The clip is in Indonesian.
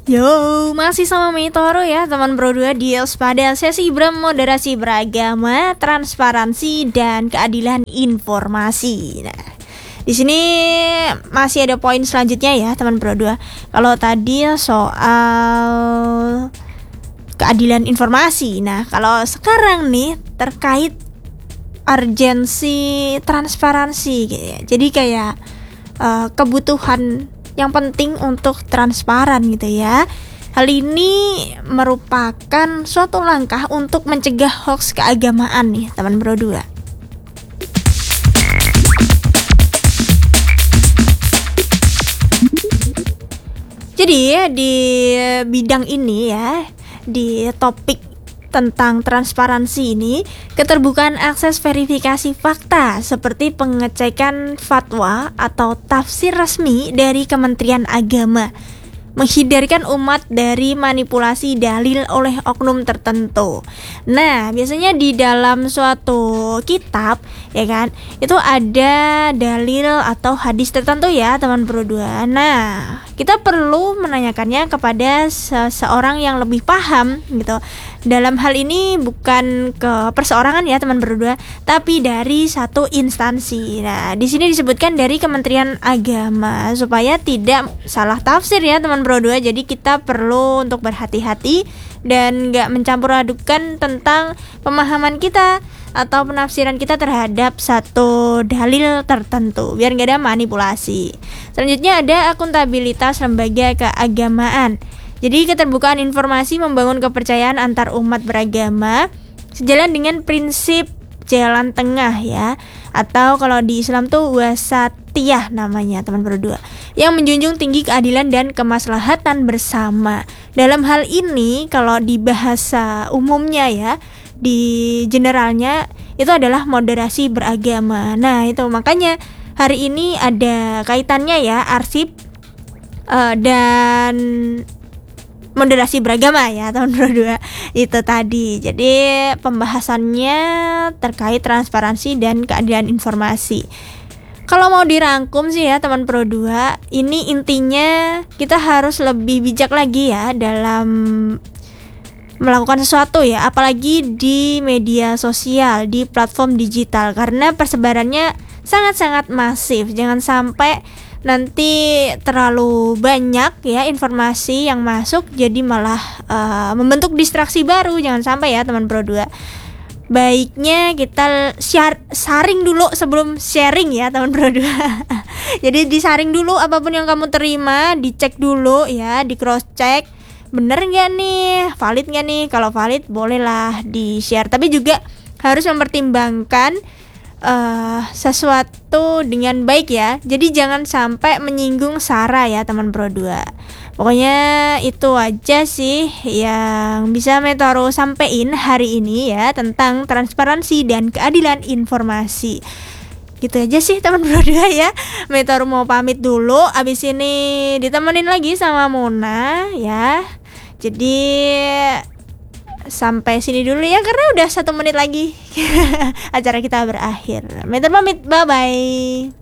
Yo, masih sama Mitoro ya teman Bro 2 Deals pada sesi bermoderasi beragama, transparansi, dan keadilan informasi. Nah, di sini masih ada poin selanjutnya ya teman Bro 2. Kalau tadi soal keadilan informasi. Nah, kalau sekarang nih terkait urgensi transparansi gitu ya. Jadi kayak kebutuhan yang penting untuk transparan gitu ya. Hal ini merupakan suatu langkah untuk mencegah hoax keagamaan nih teman Bro 2. Jadi di bidang ini ya, di topik tentang transparansi ini, keterbukaan akses verifikasi fakta seperti pengecekan fatwa atau tafsir resmi dari Kementerian Agama, menghindarkan umat dari manipulasi dalil oleh oknum tertentu. Nah, biasanya di dalam suatu kitab ya kan, itu ada dalil atau hadis tertentu ya teman Bro 2. Nah, kita perlu menanyakannya kepada seseorang yang lebih paham gitu. Dalam hal ini bukan ke perseorangan ya teman Bro 2, tapi dari satu instansi. Nah, di sini disebutkan dari Kementerian Agama supaya tidak salah tafsir ya teman Bro 2. Jadi kita perlu untuk berhati-hati dan gak mencampur adukan tentang pemahaman kita atau penafsiran kita terhadap satu dalil tertentu, biar gak ada manipulasi. Selanjutnya ada akuntabilitas lembaga keagamaan. Jadi keterbukaan informasi membangun kepercayaan antar umat beragama sejalan dengan prinsip jalan tengah ya, atau kalau di Islam tuh wasatiyah namanya teman Bro 2, yang menjunjung tinggi keadilan dan kemaslahatan bersama. Dalam hal ini kalau di bahasa umumnya ya, di generalnya itu adalah moderasi beragama. Nah, itu makanya hari ini ada kaitannya ya arsip dan moderasi beragama ya teman Bro 2 itu tadi. Jadi pembahasannya terkait transparansi dan keadilan informasi. Kalau mau dirangkum sih ya teman Bro 2, ini intinya kita harus lebih bijak lagi ya dalam melakukan sesuatu ya, apalagi di media sosial, di platform digital, karena persebarannya sangat-sangat masif. Jangan sampai nanti terlalu banyak ya informasi yang masuk, jadi malah membentuk distraksi baru. Jangan sampai ya teman Bro 2. Baiknya kita saring dulu sebelum sharing ya teman Bro 2. Jadi disaring dulu apapun yang kamu terima, dicek dulu ya, di cross check, bener gak nih, valid gak nih. Kalau valid bolehlah di share, tapi juga harus mempertimbangkan sesuatu dengan baik ya. Jadi jangan sampai menyinggung sara ya teman Bro 2. Pokoknya itu aja sih yang bisa Mitoro sampein hari ini ya tentang transparansi dan keadilan informasi. Gitu aja sih teman Bro 2 ya. Mitoro mau pamit dulu, abis ini ditemenin lagi sama Mona ya. Jadi sampai sini dulu ya, karena udah 1 menit lagi acara kita berakhir. Mitoro pamit, bye bye.